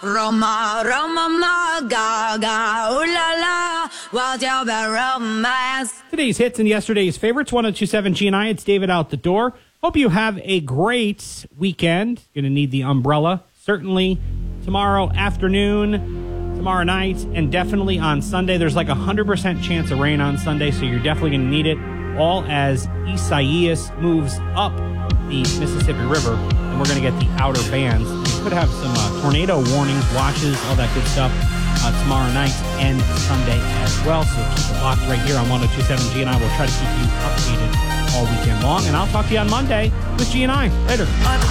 Roma, Roma, ma, gaga, ooh la la, what's your bad romance? Today's hits and yesterday's favorites, 102.7 GNI. It's David out the door. Hope you have a great weekend. Going to need the umbrella. Certainly tomorrow afternoon, tomorrow night, and definitely on Sunday. There's like 100% chance of rain on Sunday, so you're definitely going to need it. All as Isaias moves up the Mississippi River, and we're going to get the outer bands. We could have some tornado warnings, watches, all that good stuff tomorrow night and Sunday as well. So keep it locked right here on 102.7 GNI. We'll try to keep you updated all weekend long, and I'll talk to you on Monday with GNI. Later.